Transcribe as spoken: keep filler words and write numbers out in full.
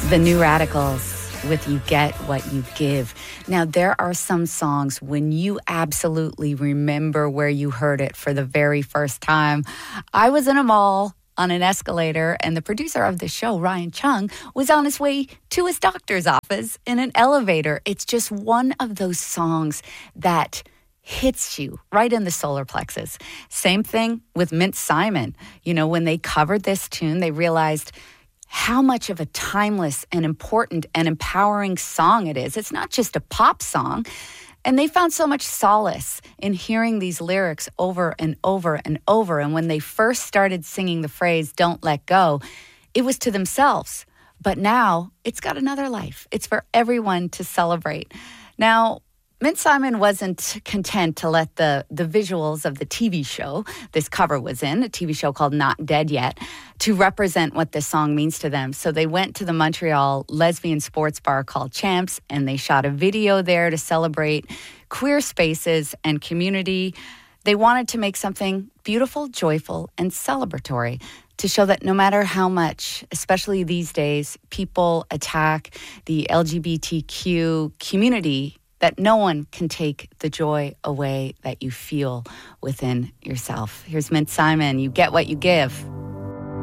The New Radicals with You Get What You Give. Now, there are some songs when you absolutely remember where you heard it for the very first time. I was in a mall on an escalator, and the producer of the show, Ryan Chung, was on his way to his doctor's office in an elevator. It's just one of those songs that hits you right in the solar plexus. Same thing with Mint Simon. You know, when they covered this tune, they realized how much of a timeless and important and empowering song it is. It's not just a pop song. And they found so much solace in hearing these lyrics over and over and over. And when they first started singing the phrase, "Don't let go," it was to themselves. But now it's got another life. It's for everyone to celebrate. Now, Mint Simon wasn't content to let the, the visuals of the T V show this cover was in, a T V show called Not Dead Yet, to represent what this song means to them. So they went to the Montreal lesbian sports bar called Champs, and they shot a video there to celebrate queer spaces and community. They wanted to make something beautiful, joyful, and celebratory to show that no matter how much, especially these days, people attack the L G B T Q community, that no one can take the joy away that you feel within yourself. Here's Mint Simon, You Get What You Give.